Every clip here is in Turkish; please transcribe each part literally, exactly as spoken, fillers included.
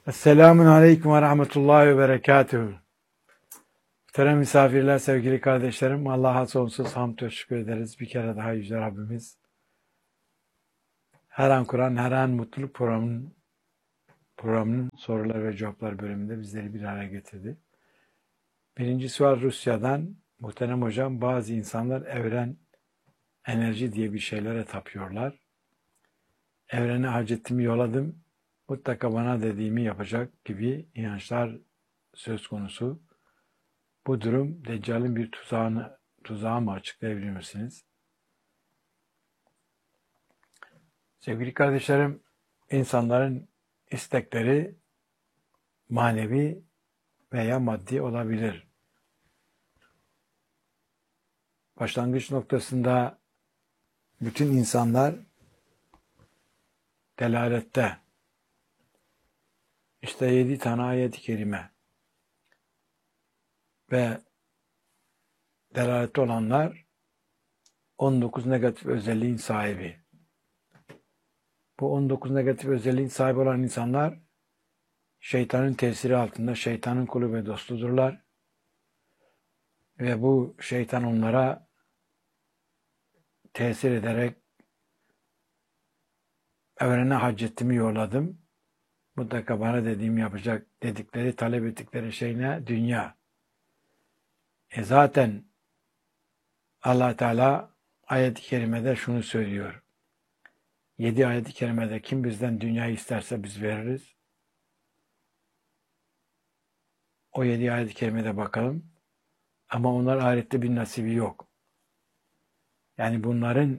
Esselamun Aleyküm ve Rahmetullahi ve Berekatuhu. Muhterem misafirler, sevgili kardeşlerim, Allah'a sonsuz hamd ve şükür ederiz. Bir kere daha Yüce Rabbimiz her an Kur'an, her an mutluluk programının, programının sorular ve cevaplar bölümünde bizleri bir araya getirdi. Birinci sual Rusya'dan. Muhterem hocam, bazı insanlar evren, enerji diye bir şeylere tapıyorlar. Evrene hacetimi yolladım, mutlaka bana dediğimi yapacak gibi inançlar söz konusu. Bu durum Deccal'in bir tuzağını, tuzağı mı açıklayabilir misiniz? Sevgili kardeşlerim, insanların istekleri manevi veya maddi olabilir. Başlangıç noktasında bütün insanlar delalette. İşte yedi tane ayet-i kerime ve delalette olanlar on dokuz negatif özelliğin sahibi. Bu on dokuz negatif özelliğin sahibi olan insanlar şeytanın tesiri altında, şeytanın kulu ve dostudurlar. Ve bu şeytan onlara tesir ederek evrene hacetimi yolladım, mutlaka bana dediğimi yapacak dedikleri, talep ettikleri şey ne? Dünya. E zaten Allah Teala ayet-i kerimede şunu söylüyor. Yedi ayet-i kerimede kim bizden dünyayı isterse biz veririz. O yedi ayet-i kerimede bakalım. Ama onlar ahirette bir nasibi yok. Yani bunların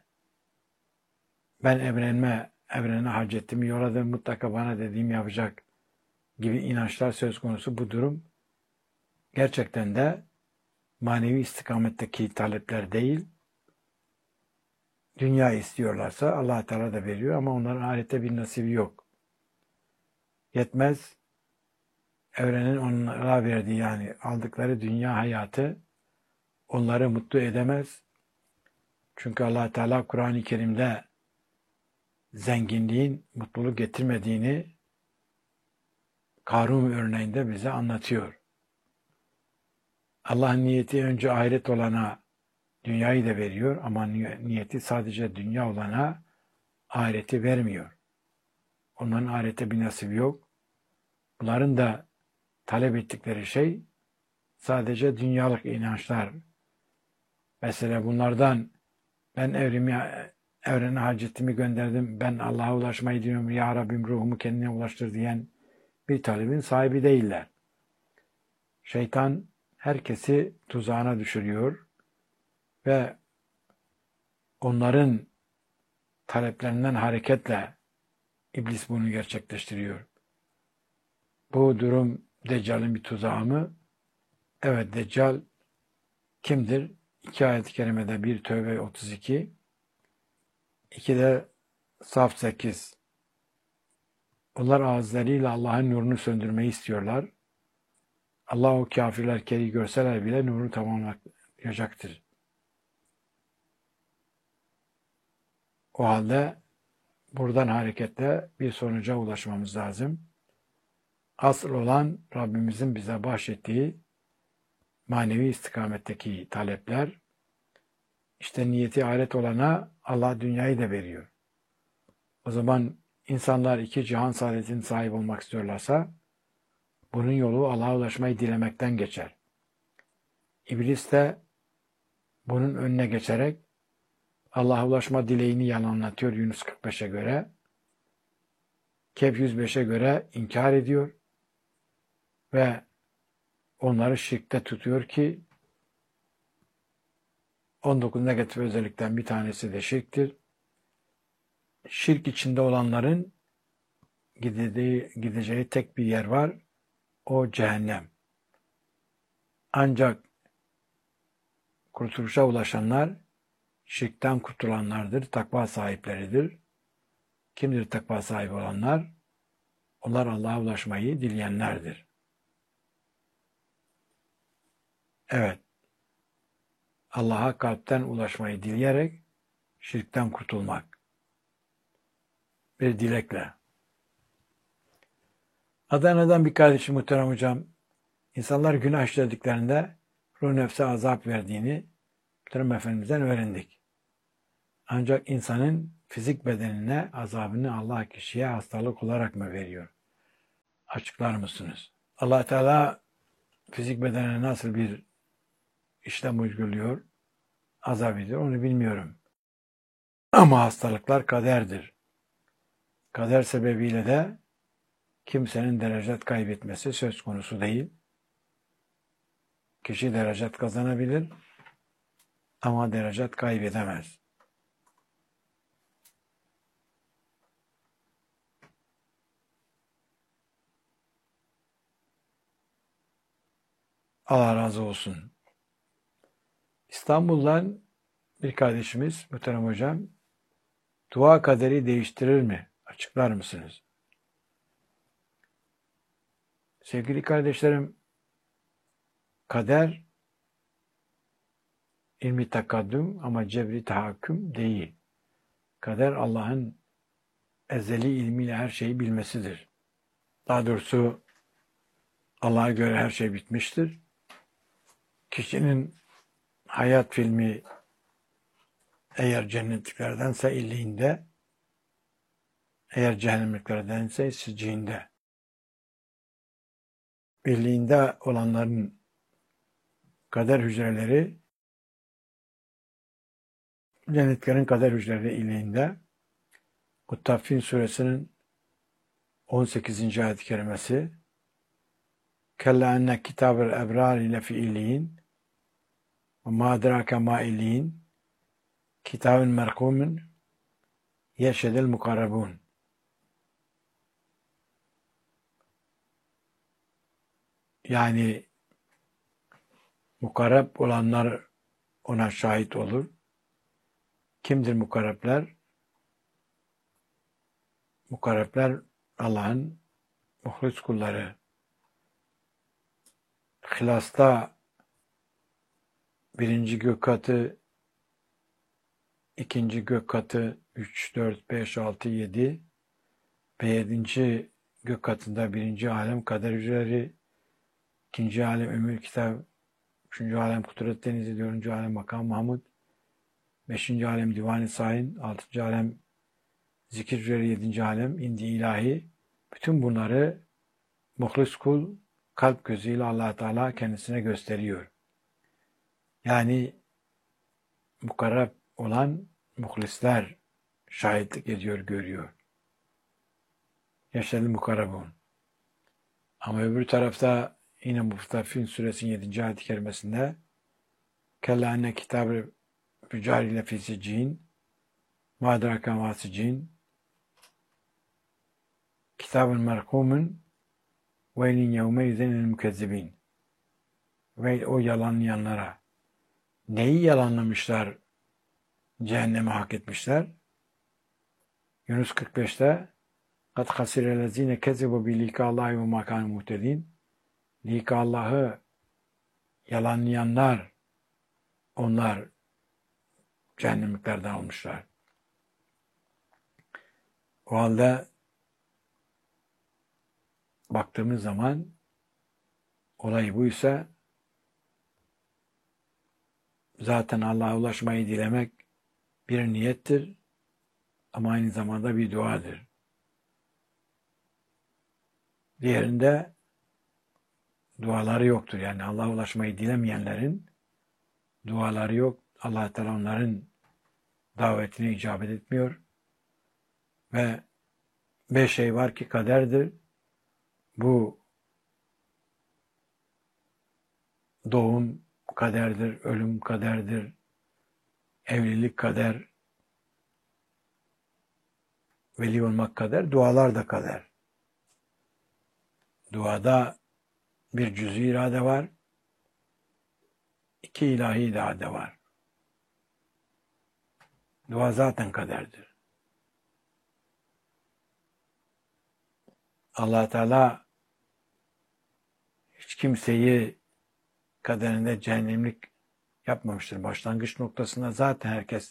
ben evrenime, evrene hacetimi yolladım, mutlaka bana dediğimi yapacak gibi inançlar söz konusu. Bu durum gerçekten de manevi istikametteki talepler değil. Dünya istiyorlarsa Allah Teala da veriyor ama onların ahirette bir nasibi yok. Yetmez. Evrenin onlara verdiği, yani aldıkları dünya hayatı onları mutlu edemez. Çünkü Allah Teala Kur'an-ı Kerim'de zenginliğin mutluluk getirmediğini Karun örneğinde bize anlatıyor. Allah'ın niyeti önce ahiret olana dünyayı da veriyor ama niyeti sadece dünya olana ahireti vermiyor. Onların ahirete bir nasibi yok. Bunların da talep ettikleri şey sadece dünyalık inançlar. Mesela bunlardan ben evrimi, evrene hacetimi gönderdim, ben Allah'a ulaşmayı diyorum, ya Rabbim ruhumu kendine ulaştır diyen bir talebin sahibi değiller. Şeytan herkesi tuzağına düşürüyor ve onların taleplerinden hareketle iblis bunu gerçekleştiriyor. Bu durum Deccal'in bir tuzağı mı? Evet, Deccal kimdir? İki ayet-i kerimede, bir Tövbe otuz iki, iki de Saf sekiz. Onlar ağızlarıyla Allah'ın nurunu söndürmeyi istiyorlar. Allah o kafirler keri görseler bile nuru tamamlayacaktır. O halde buradan hareketle bir sonuca ulaşmamız lazım. Asıl olan Rabbimizin bize bahşettiği manevi istikametteki talepler. İşte niyeti ahiret olana Allah dünyayı da veriyor. O zaman insanlar iki cihan saadetinin sahip olmak istiyorlarsa bunun yolu Allah'a ulaşmayı dilemekten geçer. İblis de bunun önüne geçerek Allah'a ulaşma dileğini yalanlatıyor Yunus kırk beşe göre. Kehf yüz beşe göre inkar ediyor ve onları şirkte tutuyor ki on dokuz negatif özellikten bir tanesi de şirktir. Şirk içinde olanların gideceği, gideceği tek bir yer var. O cehennem. Ancak kurtuluşa ulaşanlar şirkten kurtulanlardır, takva sahipleridir. Kimdir takva sahibi olanlar? Onlar Allah'a ulaşmayı dileyenlerdir. Evet, Allah'a kalpten ulaşmayı dileyerek şirkten kurtulmak. Bir dilekle. Adana'dan bir kardeşim muhterem hocam, insanlar günah işlediklerinde ruh nefse azap verdiğini muhterem Efendimiz'den öğrendik. Ancak insanın fizik bedenine azabını Allah kişiye hastalık olarak mı veriyor? Açıklar mısınız? Allah Teala fizik bedenine nasıl bir işlem uyguluyor, azap ediyor onu bilmiyorum. Ama hastalıklar kaderdir. Kader sebebiyle de kimsenin derecet kaybetmesi söz konusu değil. Kişi derecet kazanabilir ama derecet kaybedemez. Allah razı olsun. İstanbul'dan bir kardeşimiz, muhterem hocam, dua kaderi değiştirir mi? Açıklar mısınız? Sevgili kardeşlerim, kader ilmi takaddüm ama cebri tahakküm değil. Kader Allah'ın ezeli ilmiyle her şeyi bilmesidir. Daha doğrusu Allah'a göre her şey bitmiştir. Kişinin hayat filmi eğer cennetliklerdense illiğinde, eğer cehennemliklerdense sicciğinde. Birliğinde olanların kader hücreleri, cennetlerin kader hücreleri illiğinde. Muttaffin suresinin on sekizinci ayet-i kerimesi Kella enne kitabel ebrar lefi illiğin ve ma adrake ma illiğin kitabın merkumun yeşedel mukarrabun. Yani mukarrab olanlar ona şahit olur. Kimdir mukarrabler? Mukarrabler Allah'ın muhlis kulları. Hilasta birinci gök katı, ikinci gök katı, üç, dört, beş, altı, yedi ve yedinci gök katında birinci alem kader hücreleri, ikinci alem ömür kitap, üçüncü alem kudret denizi, dördüncü alem makam Mahmud, beşinci alem divan-ı sahin, altıncı alem zikir hücreleri, yedinci alem indi ilahi. Bütün bunları muhlis kul kalp gözüyle Allah Teala kendisine gösteriyor. Yani mukarrab olan muhlisler şahitlik ediyor, görüyor. Yaşadı mukarrabun. Ama öbür tarafta yine Mustaffin suresinin yedinci ayet-i kerimesinde Kella enne kitab-ı fücariyle fisicin madraka vasicin kitabın merkumun veylin yevmeyzen el mükezzibin. Ve o yalanlayanlara. Neyi yalanlamışlar? Cehenneme hak etmişler. Yunus kırk beşte Kad hasirellezine kezibu bi likâllâhi ve makân muhtedin. Likâllâhı yalanlayanlar, onlar cehennemliklerden olmuşlar. O halde baktığımız zaman olay buysa zaten Allah'a ulaşmayı dilemek bir niyettir ama aynı zamanda bir duadır. Diğerinde duaları yoktur. Yani Allah'a ulaşmayı dilemeyenlerin duaları yok. Allah Teala onların davetine icabet etmiyor. Ve beş şey var ki kaderdir. Bu doğum kaderdir, ölüm kaderdir, evlilik kader, veli olmak kader, dualar da kader. Duada bir cüz-i irade var, iki ilahi irade var. Dua zaten kaderdir. Allah Teala hiç kimseyi kaderinde cehennemlik yapmamıştır. Başlangıç noktasında zaten herkes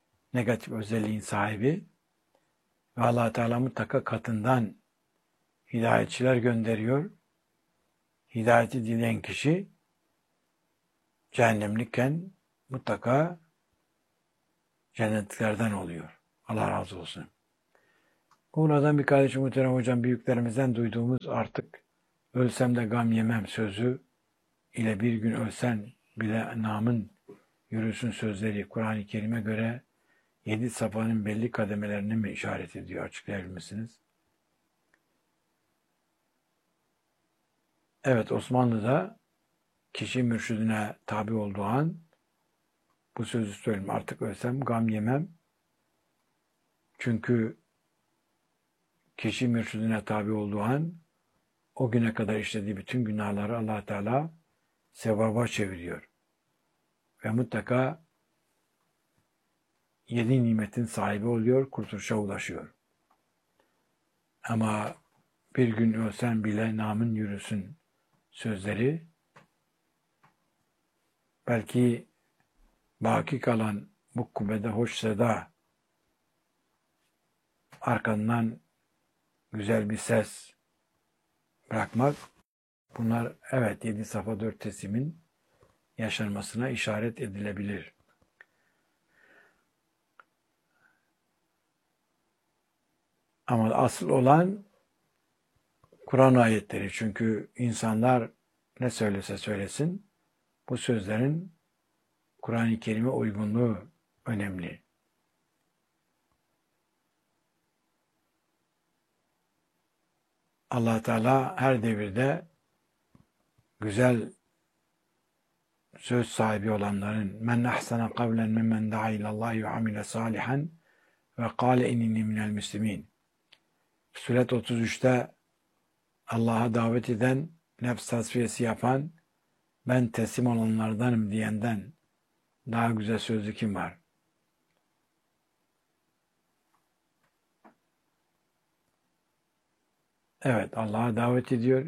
negatif özelliğin sahibi ve Allah Teala mutlaka katından hidayetçiler gönderiyor. Hidayeti dileyen kişi cehennemlikken mutlaka cennetliklerden oluyor. Allah razı olsun. Buradan bir kardeşim muhterem hocam büyüklerimizden duyduğumuz artık ölsem de gam yemem sözü ile bir gün ölsen bile namın yürüsün sözleri Kur'an-ı Kerim'e göre yedi safhanın belli kademelerini mi işaret ediyor? Açıklayabilir misiniz? Evet, Osmanlı'da kişi mürşidine tabi olduğu an bu sözü söyleyeyim. Artık ölsem gam yemem. Çünkü kişi mürşidine tabi olduğu an o güne kadar işlediği bütün günahları Allah Teala sevaba çeviriyor. Ve mutlaka yedi nimetin sahibi oluyor, kurtuluşa ulaşıyor. Ama bir gün ölsen bile namın yürüsün sözleri belki baki kalan bu kubbede hoş seda arkandan güzel bir ses bırakmak bunlar evet yedi safa dört tesimin yaşanmasına işaret edilebilir. Ama asıl olan Kur'an ayetleri. Çünkü insanlar ne söylese söylesin bu sözlerin Kur'an-ı Kerim'e uygunluğu önemli. Allah Teala her devirde güzel söz sahibi olanların men ahsana kavlen mimmen da'a ilallahi ve amile salihan ve kâle innini minel müslimin. Suret otuz üçte Allah'a davet eden, nefs tasfiyesi yapan, ben teslim olanlardanım diyenden daha güzel sözlü kim var? Evet, Allah'a davet ediyor.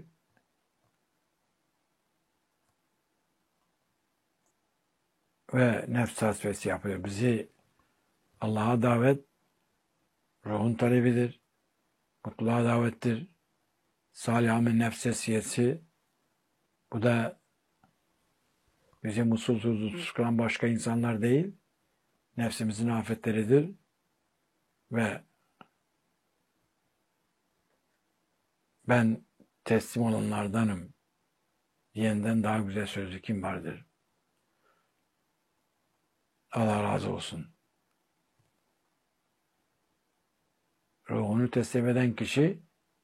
Ve nefs tasfiyesi yapıyor. Bizi Allah'a davet, ruhun talebidir, mutluluğa davettir. Salih amel nefsesiyesi, bu da bizi mutsuz mutsuz kılan başka insanlar değil, nefsimizin afetleridir ve ben teslim olanlardanım diyenden daha güzel sözlü kim vardır? Allah razı olsun. Ruhunu teslim eden kişi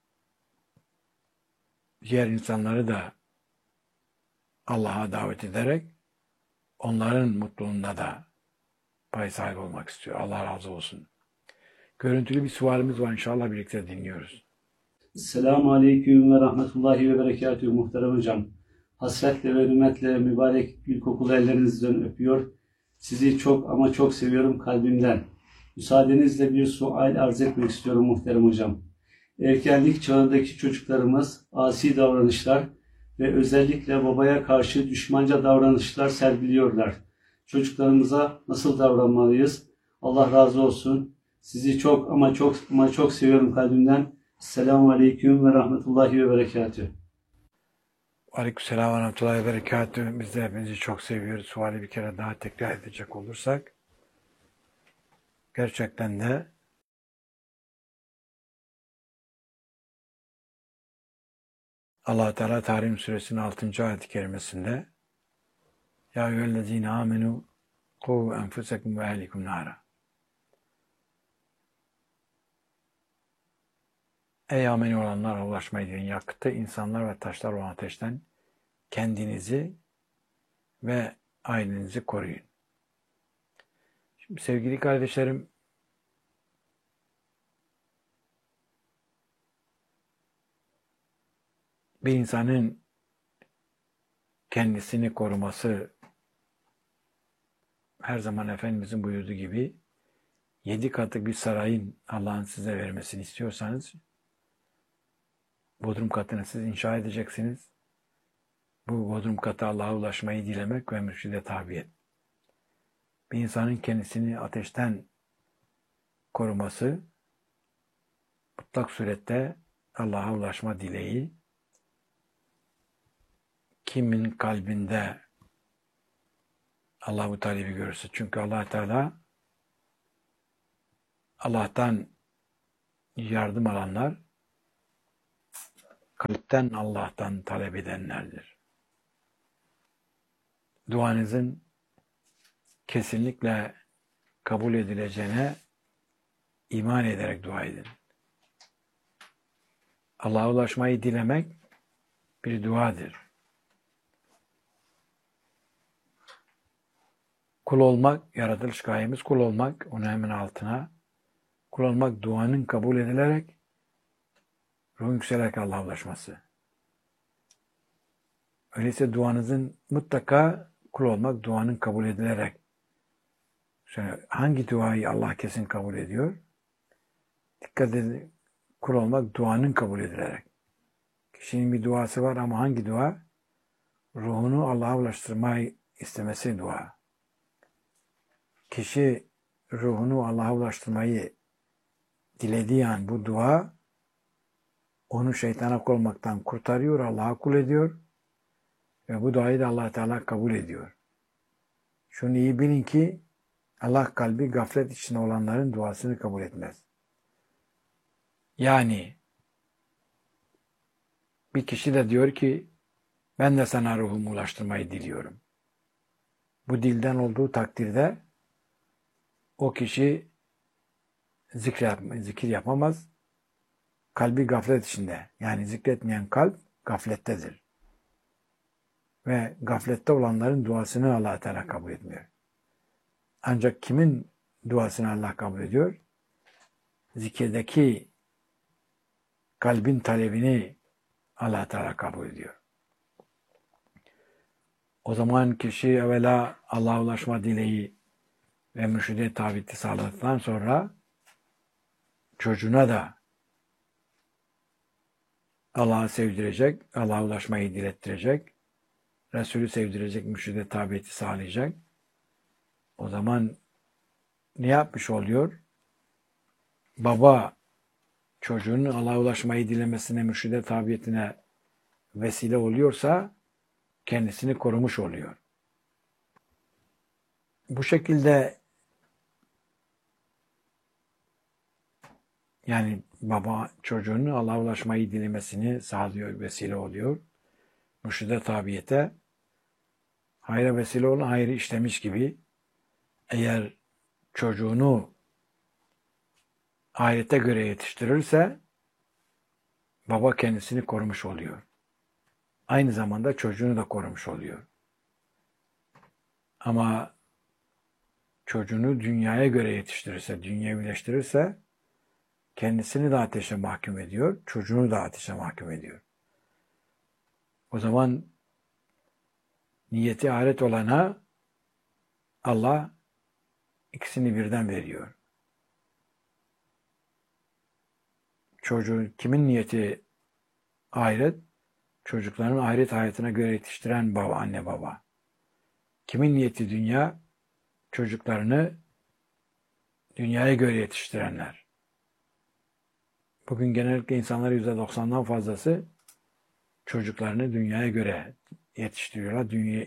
diğer insanları da Allah'a davet ederek onların mutluluğunda da pay sahibi olmak istiyor. Allah razı olsun. Görüntülü bir sualimiz var. İnşallah birlikte dinliyoruz. Selamun Aleyküm ve Rahmetullahi ve Berekatühü muhterem hocam. Hasretle ve hürmetle mübarek gül kokulu ellerinizden öpüyor. Sizi çok ama çok seviyorum kalbimden. Müsaadenizle bir sual arz etmek istiyorum muhterem hocam. Erkenlik çağındaki çocuklarımız asi davranışlar ve özellikle babaya karşı düşmanca davranışlar sergiliyorlar. Çocuklarımıza nasıl davranmalıyız? Allah razı olsun. Sizi çok ama çok ama çok seviyorum kalbimden. Selamun Aleyküm ve Rahmetullahi ve Berekatühü. Aleykümselam ve Rahmetullahi ve Berekatühü. Biz de hepinizi çok seviyoruz. Suali bir kere daha tekrar edecek olursak gerçekten de Allah Teala Tahrim Suresinin altıncı ayet-i kerimesinde Ya eyyühellezine amenu kuv enfusekum ve ehlikum nara. Ey ameni olanlar ulaşmayı diyen yakıtı insanlar ve taşlar olan ateşten kendinizi ve ailenizi koruyun. Şimdi sevgili kardeşlerim, bir insanın kendisini koruması her zaman Efendimizin buyurduğu gibi yedi katlık bir sarayın Allah'ın size vermesini istiyorsanız bodrum katını siz inşa edeceksiniz. Bu bodrum katı Allah'a ulaşmayı dilemek ve mürşide tabiyet. Bir insanın kendisini ateşten koruması mutlak surette Allah'a ulaşma dileği kimin kalbinde Allah bu talebi görürse. Çünkü Allah Teala Allah'tan yardım alanlar kalpten Allah'tan talep edenlerdir. Duanızın kesinlikle kabul edileceğine iman ederek dua edin. Allah'a ulaşmayı dilemek bir duadır. Kul olmak, yaratılış gayemiz kul olmak, onu hemen altına. Kul olmak duanın kabul edilerek, ruhun yükselerek Allah'a ulaşması. Öyleyse duanızın mutlaka kul olmak, duanın kabul edilerek. Şöyle, hangi duayı Allah kesin kabul ediyor? Dikkat edin, kul olmak duanın kabul edilerek. Kişinin bir duası var ama hangi dua? Ruhunu Allah'a ulaştırmayı istemesi dua. Kişi ruhunu Allah'a ulaştırmayı dilediği an bu dua onu şeytana kul olmaktan kurtarıyor, Allah'a kul ediyor ve bu duayı da Allah Teala kabul ediyor. Şunu iyi bilin ki Allah kalbi gaflet içinde olanların duasını kabul etmez. Yani bir kişi de diyor ki ben de sana ruhumu ulaştırmayı diliyorum. Bu dilden olduğu takdirde o kişi zikir, yapma, zikir yapamaz. Kalbi gaflet içinde. Yani zikretmeyen kalp gaflettedir. Ve gaflette olanların duasını Allah Teala kabul etmiyor. Ancak kimin duasını Allah kabul ediyor? Zikirdeki kalbin talebini Allah Teala kabul ediyor. O zaman kişi evvela Allah'a ulaşma dileği ve mürşide tabiti sağladıktan sonra çocuğuna da Allah'ı sevdirecek, Allah'a ulaşmayı dilettirecek, Resulü sevdirecek, mürşide tabiyeti sağlayacak. O zaman ne yapmış oluyor? Baba çocuğunun Allah'a ulaşmayı dilemesine, mürşide tabiyetine vesile oluyorsa kendisini korumuş oluyor. Bu şekilde yani baba çocuğunun Allah'a ulaşmayı dilemesini sağlıyor, vesile oluyor. Mürşide tabiyete hayra vesile olan hayrı işlemiş gibi eğer çocuğunu ahirete göre yetiştirirse baba kendisini korumuş oluyor. Aynı zamanda çocuğunu da korumuş oluyor. Ama çocuğunu dünyaya göre yetiştirirse, dünyevileştirirse kendisini de ateşe mahkum ediyor, çocuğunu da ateşe mahkum ediyor. O zaman niyeti ahiret olana Allah ikisini birden veriyor. Çocuğun kimin niyeti ahiret? Çocukların ahiret hayatına göre yetiştiren baba, anne baba. Kimin niyeti dünya? Çocuklarını dünyaya göre yetiştirenler. Bugün genellikle insanların yüzde doksandan fazlası çocuklarını dünyaya göre yetiştiriyorlar. Dünya,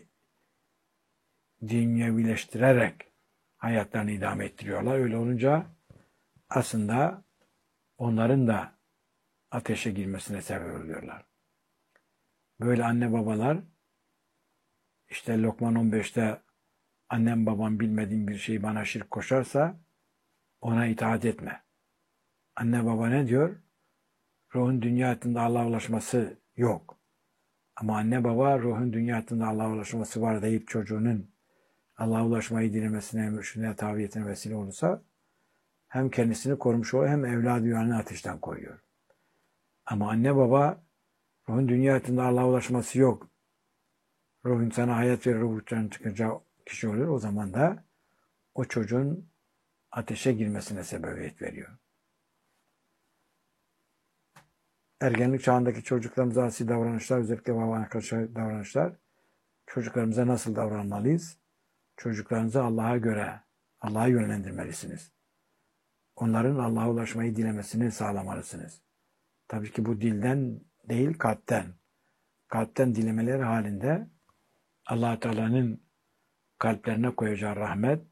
dünyevileştirerek hayatlarını idame ettiriyorlar. Öyle olunca aslında onların da ateşe girmesine sebep oluyorlar. Böyle anne babalar işte Lokman on beşte annem babam bilmediğin bir şeyi bana şirk koşarsa ona itaat etme. Anne baba ne diyor? Ruhun dünya hayatında Allah'a ulaşması yok. Ama anne baba ruhun dünya hayatında Allah'a ulaşması var deyip çocuğunun Allah'a ulaşmayı dilemesine, mürşidine, tabiyetine vesile olursa hem kendisini korumuş oluyor hem evladı yuvanını ateşten koruyor. Ama anne baba ruhun dünya hayatında Allah'a ulaşması yok. Ruh insana hayat verir, ruhtan çıkacağı kişi oluyor. O zaman da o çocuğun ateşe girmesine sebebiyet veriyor. Ergenlik çağındaki çocuklarımıza asi davranışlar, özellikle babana karşı davranışlar, çocuklarımıza nasıl davranmalıyız? Çocuklarınızı Allah'a göre, Allah'a yönlendirmelisiniz. Onların Allah'a ulaşmayı dilemesini sağlamalısınız. Tabii ki bu dilden değil, kalpten. Kalpten dilemeleri halinde Allah Teala'nın kalplerine koyacağı rahmet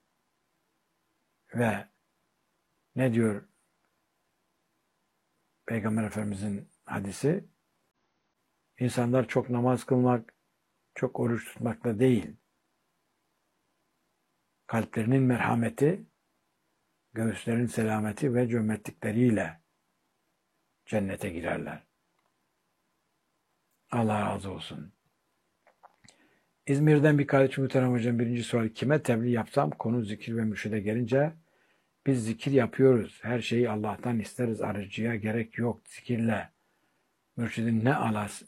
ve ne diyor Peygamber Efendimizin hadisi? İnsanlar çok namaz kılmak, çok oruç tutmakla değil, kalplerinin merhameti, göğüslerin selameti ve cömertlikleriyle cennete girerler. Allah razı olsun. İzmir'den bir kardeşim Muhterem Hocam birinci soru. Kime tebliğ yapsam konu zikir ve mürşide gelince biz zikir yapıyoruz. Her şeyi Allah'tan isteriz. Arıcıya gerek yok. Zikirle mürşidin ne alas,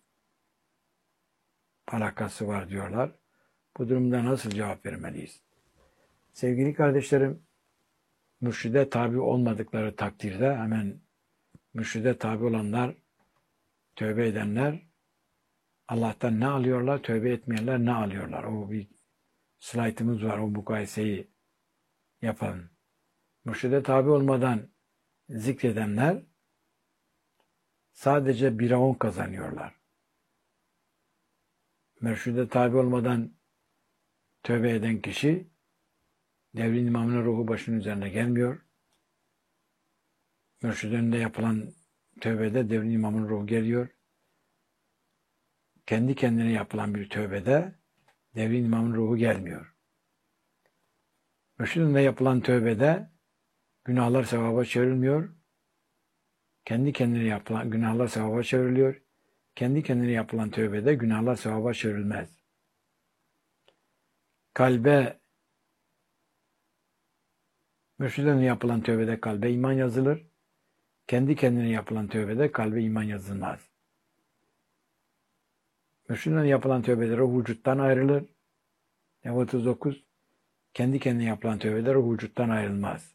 alakası var diyorlar. Bu durumda nasıl cevap vermeliyiz? Sevgili kardeşlerim, mürşide tabi olmadıkları takdirde hemen mürşide tabi olanlar, tövbe edenler Allah'tan ne alıyorlar, tövbe etmeyenler ne alıyorlar? O bir slaytımız var, o mukayeseyi yapalım. Mürşide tabi olmadan zikredenler sadece bire on kazanıyorlar. Mürşide tabi olmadan tövbe eden kişi devrin imamının ruhu başının üzerine gelmiyor. Mürşid önünde yapılan tövbede devrin imamının ruhu geliyor. Kendi kendine yapılan bir tövbede devrin imamın ruhu gelmiyor. Mürşid önünde yapılan tövbede günahlar sevaba çevrilmiyor. Kendi kendine yapılan günahlar sevaba çevriliyor. Kendi kendine yapılan tövbede günahlar sevaba çevrilmez. Kalbe mürşid önünde yapılan tövbede kalbe iman yazılır. Kendi kendine yapılan tövbede kalbe iman yazılmaz. Mürşid önünde yapılan tövbeler o vücuttan ayrılır. otuz dokuz Kendi kendine yapılan tövbeler o vücuttan ayrılmaz.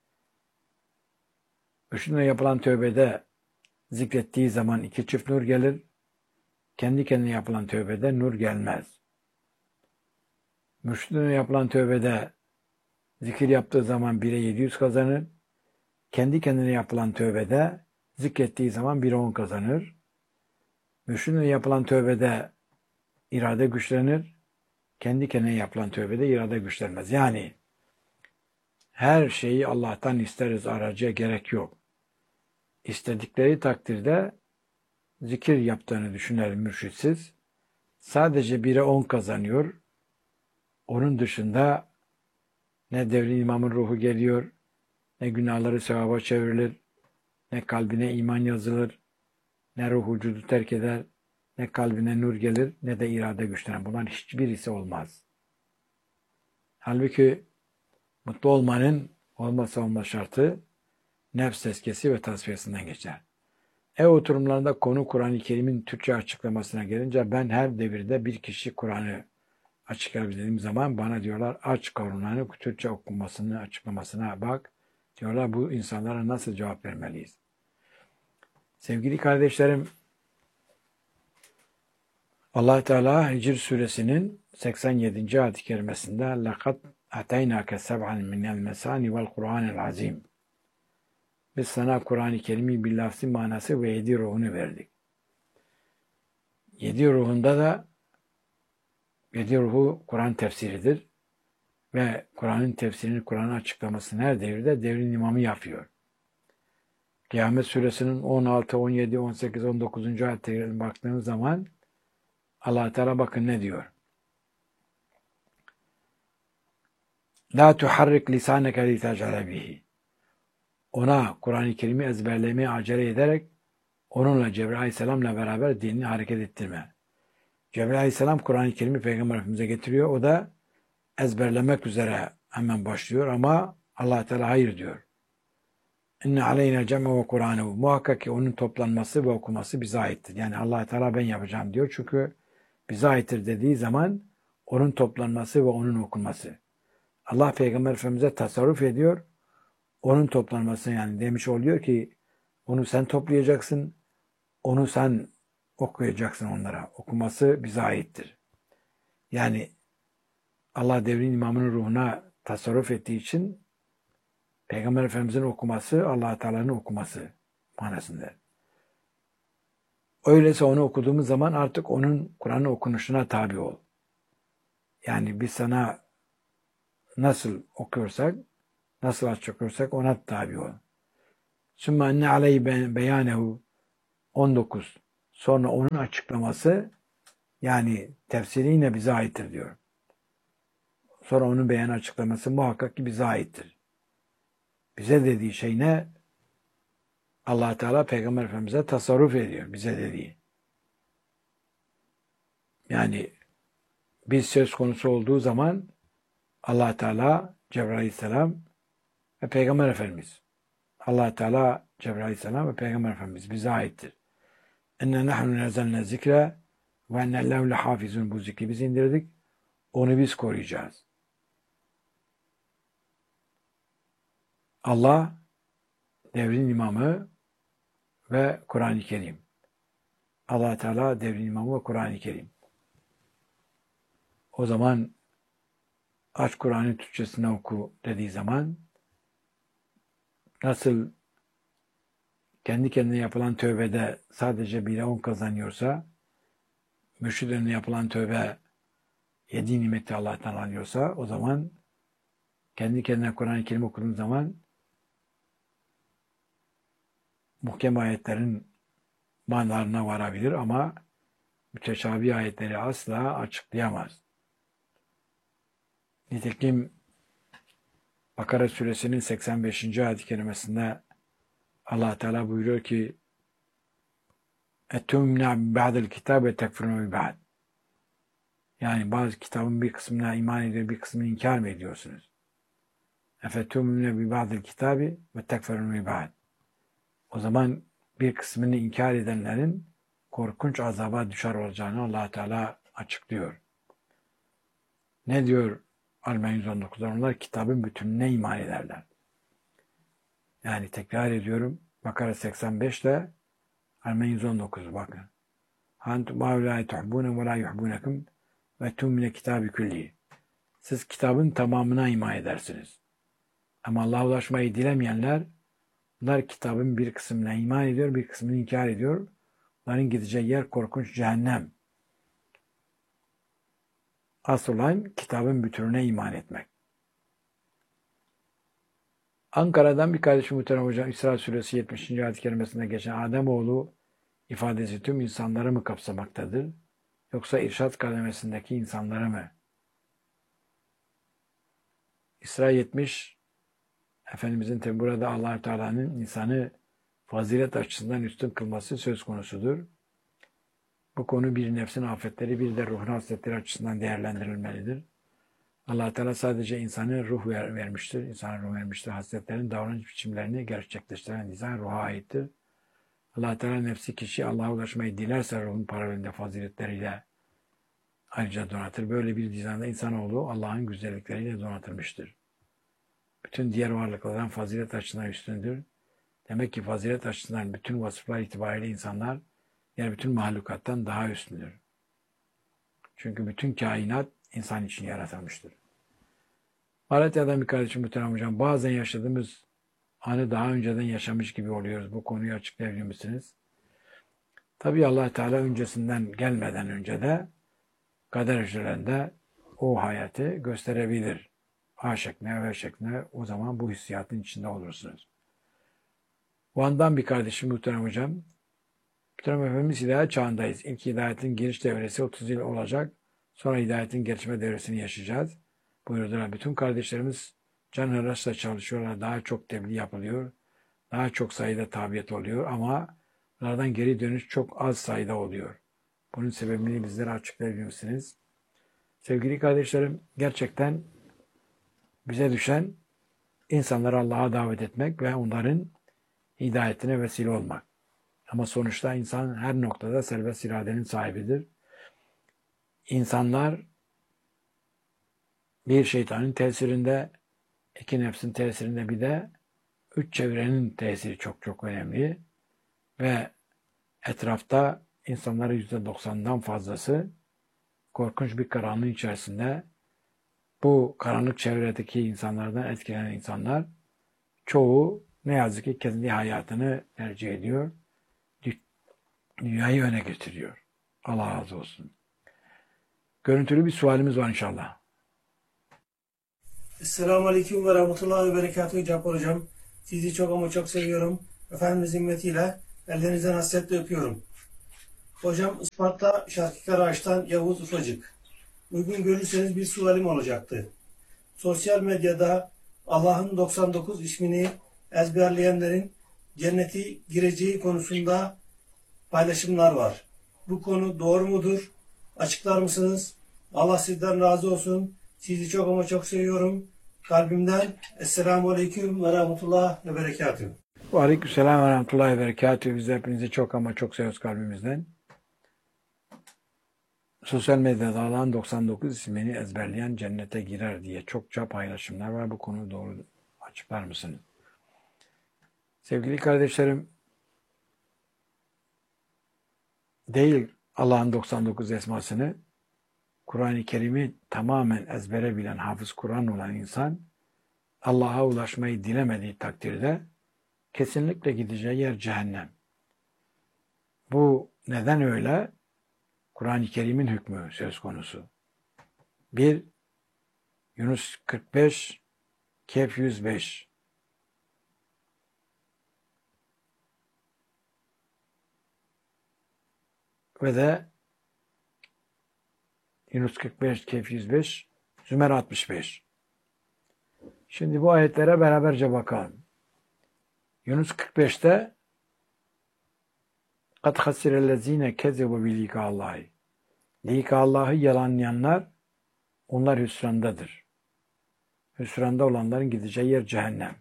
Mürşid önünde yapılan tövbede zikrettiği zaman iki çift nur gelir. Kendi kendine yapılan tövbede nur gelmez. Mürşid önünde yapılan tövbede zikir yaptığı zaman bire yedi yüz kazanır. Kendi kendine yapılan tövbede zikrettiği zaman bire on kazanır. Mürşid önünde yapılan tövbede irade güçlenir. Kendi kendine yapılan tövbede irade güçlenmez. Yani her şeyi Allah'tan isteriz, aracıya gerek yok. İstedikleri takdirde zikir yaptığını düşünelim mürşitsiz. Sadece bire on kazanıyor. Onun dışında ne devrin imamın ruhu geliyor, ne günahları sevaba çevrilir, ne kalbine iman yazılır, ne ruh vücudu terk eder, ne kalbine nur gelir, ne de irade güçlenir. Bunların hiçbirisi olmaz. Halbuki mutlu olmanın olmazsa olmaz şartı nefs tezkiyesi ve tasfiyesinden geçer. Ev oturumlarında konu Kur'an-ı Kerim'in Türkçe açıklamasına gelince ben her devirde bir kişi Kur'an'ı açıklayabildiğim zaman bana diyorlar aç Kur'an'ı Türkçe okunmasını, açıklamasına bak. Diyorlar bu insanlara nasıl cevap vermeliyiz? Sevgili kardeşlerim, Allah Teala Hicr suresinin seksen yedinci ayet-i kerimesinde لَقَدْ اَتَيْنَاكَ سَبْعًا مِنَ الْمَسَانِ وَالْقُرْآنِ الْعَظِيمِ Biz sana Kur'an-ı Kerim'i bir lafzi manası ve yedi ruhunu verdik. Yedi ruhunda da yedi ruhu Kur'an tefsiridir. Ve Kur'an'ın tefsirini, Kur'an'ın açıklamasını her devirde devrin imamı yapıyor. Kıyamet suresinin on altı, on yedi, on sekiz, on dokuzuncu ayetlerine baktığınız zaman Allah Teala bakın ne diyor. La tuharrik lisaneke li tecale bihi. Ona Kur'an-ı Kerim'i ezberlemeye acele ederek onunla Cebrail Aleyhisselam'la beraber dinini hareket ettirme. Cebrail Aleyhisselam Kur'an-ı Kerim'i Peygamber Efendimiz'e getiriyor. O da ezberlemek üzere hemen başlıyor ama Allah Teala hayır diyor. İnne aleyna cemme ve Kur'anehu. Muhakkak ki onun toplanması ve okuması bize aittir. Yani Allah Teala ben yapacağım diyor. Çünkü bize aittir dediği zaman onun toplanması ve onun okunması. Allah Peygamber Efendimiz'e tasarruf ediyor. Onun toplanması yani demiş oluyor ki onu sen toplayacaksın. Onu sen okuyacaksın onlara. Okuması bize aittir. Yani Allah devrin imamının ruhuna tasarruf ettiği için Peygamber Efendimiz'in okuması Allah Teala'nın okuması manasında. Öyleyse onu okuduğumuz zaman artık onun Kur'an'ın okunuşuna tabi ol. Yani biz sana nasıl okuyorsak, nasıl açıklıyorsak ona tabi ol. Sümme enne aleyhi beyanehu on dokuz. Sonra onun açıklaması, yani tefsiri yine bize aittir diyor. Sonra onun beyan açıklaması muhakkak ki bize aittir. Bize dediği şey ne? Allah Teala Peygamber Efendimiz'e tasarruf ediyor bize dediği. Yani biz söz konusu olduğu zaman Allah Teala, Cebrail Aleyhisselam ve Peygamber Efendimiz. Allah Teala, Cebrail Aleyhisselam ve Peygamber Efendimiz bize aittir. İnne nahnu nezzelne zikre ve ennellehu lehafizun. Bu zikri biz indirdik. Onu biz koruyacağız. Allah devrin imamı ve Kur'an-ı Kerim. Allah Teala devrin imamı ve Kur'an-ı Kerim. O zaman aç Kur'an'ın Türkçesine oku dediği zaman nasıl kendi kendine yapılan tövbede sadece bire on kazanıyorsa, mürşid önüne yapılan tövbe yedi nimeti Allah'tan alıyorsa, o zaman kendi kendine Kur'an-ı Kerim okuduğun zaman muhkem ayetlerin manalarına varabilir ama müteşabih ayetleri asla açıklayamaz. Nitekim Bakara suresinin seksen beşinci ayet-i kerimesinde Allah Teala buyuruyor ki اَتُّمْنَا بَعْدَ الْكِتَابِ وَتَكْفُرُونَ بِبَعْدِ. Yani bazı kitabın bir kısmına iman ediyor, bir kısmını inkar mı ediyorsunuz? اَفَتُّمْنَا بِبَعْدِ الْكِتَابِ وَتَكْفُرُونَ بِبَعْدِ. O zaman bir kısmını inkar edenlerin korkunç azaba düşer olacağını Allah Teala açıklıyor. Ne diyor Al-Maun yüz on dokuzda? Onlar kitabın bütününe iman ederler. Yani tekrar ediyorum. Bakara seksen beşte Al-Maun yüz on dokuz bakın. Hantum haulâi tuhbûne ve lâ yuhbûnekum ve tûmine kitâbi küllihi. Siz kitabın tamamına iman edersiniz. Ama Allah'a ulaşmayı dilemeyenler, bunlar kitabın bir kısmına iman ediyor, bir kısmını inkar ediyor. Bunların gideceği yer korkunç cehennem. Asıl olan kitabın bütününe iman etmek. Ankara'dan bir kardeşim muhterem hocam, İsra suresi yetmişinci ayet-i kerimesinde geçen Ademoğlu ifadesi tüm insanları mı kapsamaktadır? Yoksa irşad kademesindeki insanları mı? İsra yetmiş, Efendimizin tabi burada Allah-u Teala'nın insanı fazilet açısından üstün kılması söz konusudur. Bu konu bir nefsin afetleri, bir de ruhun hasletleri açısından değerlendirilmelidir. Allah Teala sadece insanı ruh ver, vermiştir. İnsana ruh vermiştir. Hasletlerin davranış biçimlerini gerçekleştiren insan ruha aittir. Allah Teala nefsi kişi Allah'a ulaşmayı dilerse ruhun paralelinde faziletleriyle ayrıca donatır. Böyle bir dizanda insanoğlu Allah'ın güzellikleriyle donatılmıştır. Bütün diğer varlıklardan fazilet açısından üstündür. Demek ki fazilet açısından bütün vasıflar itibariyle insanlar yani bütün mahlukattan daha üstündür. Çünkü bütün kainat insan için yaratılmıştır. Malatya'dan bir kardeşim muhterem hocam, bazen yaşadığımız anı daha önceden yaşamış gibi oluyoruz. Bu konuyu açıklayabilir misiniz? Tabii Allah Teala öncesinden gelmeden önce de kader hücrelerinde o hayatı gösterebilir. A şekline ve şekline, o zaman bu hissiyatın içinde olursunuz. Van'dan bir kardeşim muhterem hocam, muhterem Efendimiz hidayet çağındayız. İlk hidayetin giriş devresi otuz yıl olacak. Sonra hidayetin gelişme devresini yaşayacağız. Buyurdular. Bütün kardeşlerimiz can hıraşla çalışıyorlar. Daha çok tebliğ yapılıyor. Daha çok sayıda tabiyet oluyor ama bunlardan geri dönüş çok az sayıda oluyor. Bunun sebebini bizlere açıklayabilir misiniz? Sevgili kardeşlerim, gerçekten bize düşen insanları Allah'a davet etmek ve onların hidayetine vesile olmak. Ama sonuçta insan her noktada serbest iradenin sahibidir. İnsanlar bir şeytanın tesirinde, iki nefsin tesirinde, bir de üç çevrenin tesiri çok çok önemli. Ve etrafta insanların yüzde doksandan fazlası korkunç bir karanlığın içerisinde. Bu karanlık çevredeki insanlardan etkilenen insanlar çoğu ne yazık ki kendi hayatını tercih ediyor. dünyayı öne getiriyor. Allah razı olsun. Görüntülü bir sualimiz var inşallah. Esselamu Aleyküm ve Rahmetullahi ve Berekatuhu Cabbar Hocam. Sizi çok ama çok seviyorum. Efendimizin himmetiyle ellerinizden hasretle öpüyorum. Hocam Isparta Şarkıkar Ağaç'tan Yavuz Ufacık. Uygun görürseniz bir sualim olacaktı. Sosyal medyada Allah'ın doksan dokuz ismini ezberleyenlerin cenneti gireceği konusunda paylaşımlar var. Bu konu doğru mudur? Açıklar mısınız? Allah sizden razı olsun. Sizi çok ama çok seviyorum. Kalbimden Esselamu Aleyküm ve Rahmetullah ve Berekatuhu. Ve Aleykümselam ve Rahmetullahi ve Berekatuhu. Biz hepinizi çok ama çok seviyoruz kalbimizden. Sosyal medyada Allah'ın doksan dokuz ismini ezberleyen cennete girer diye çokça paylaşımlar var. Bu konu doğru, açıklar mısınız? Sevgili kardeşlerim, değil Allah'ın doksan dokuz esmasını, Kur'an-ı Kerim'i tamamen ezbere bilen, hafız Kur'an olan insan, Allah'a ulaşmayı dilemediği takdirde kesinlikle gideceği yer cehennem. Bu neden öyle? Kur'an-ı Kerim'in hükmü söz konusu. bir Yunus kırk beş, Kehf yüz beş. Ve de Yunus kırk beş, Kehf yüz beş, Zümer altmış beş. Şimdi bu ayetlere beraberce bakalım. Yunus kırk beşte قَدْ خَسِرَ الَّذ۪ينَ كَذَبُوا بِلِقَاءِ اللّٰهِ Lika Allah'ı yalanlayanlar, onlar hüsrandadır. Hüsranda olanların gideceği yer cehennem.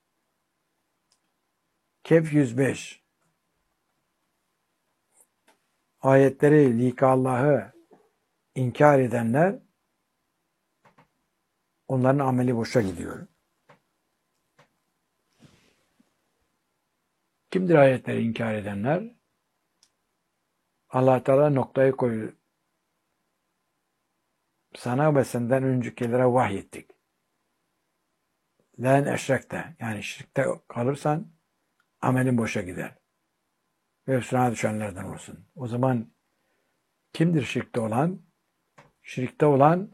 Kehf yüz beş ayetleri Lika Allah'ı inkar edenler, onların ameli boşa gidiyor. Kimdir ayetleri inkar edenler? Allah Teala noktayı koyuyor. Sana ve senden öncekilere vahyettik. Len eşrekte, yani şirkte kalırsan amelin boşa gider. Ve hüsrana düşenlerden olursun. O zaman kimdir şirkte olan? Şirkte olan,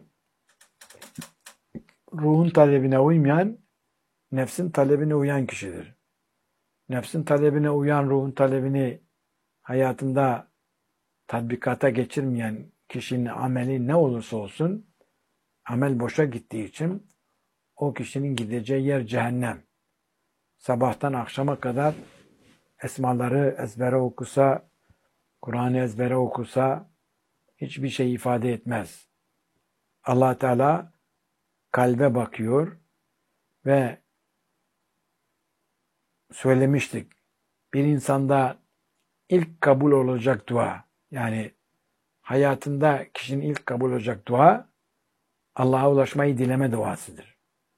ruhun talebine uymayan, nefsin talebine uyan kişidir. Nefsin talebine uyan, ruhun talebini hayatında tatbikata geçirmeyen kişinin ameli ne olursa olsun, amel boşa gittiği için o kişinin gideceği yer cehennem. Sabahtan akşama kadar esmaları ezbere okusa, Kur'an'ı ezbere okusa hiçbir şey ifade etmez. Allah Teala kalbe bakıyor ve söylemiştik. Bir insanda ilk kabul olacak dua, yani hayatında kişinin ilk kabul olacak dua, Allah'a ulaşmayı dileme duasıdır.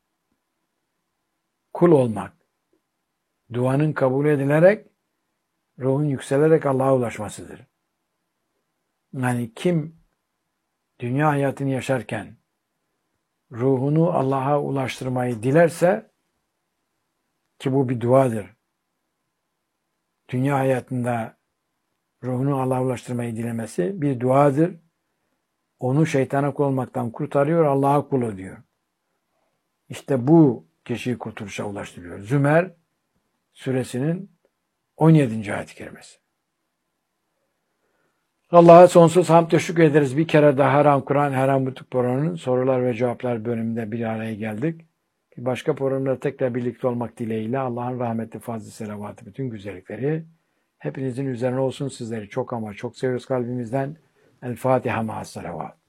Kul olmak, duanın kabul edilerek, ruhun yükselerek Allah'a ulaşmasıdır. Yani kim dünya hayatını yaşarken ruhunu Allah'a ulaştırmayı dilerse, ki bu bir duadır. Dünya hayatında ruhunu Allah'a ulaştırmayı dilemesi bir duadır. Onu şeytana kul olmaktan kurtarıyor, Allah'a kul ediyor. İşte bu kişiyi kurtuluşa ulaştırıyor. Zümer suresinin on yedinci ayet-i kerimesi. Allah'a sonsuz hamd ve şükür ederiz. Bir kere daha Haram Kur'an, Haram Butuk programının sorular ve cevaplar bölümünde bir araya geldik. Bir başka programda tekrar birlikte olmak dileğiyle Allah'ın rahmeti, fazlı, selavatı, bütün güzellikleri hepinizin üzerine olsun. Sizleri çok ama çok seviyoruz kalbimizden. El Fatiha ma'as salavat.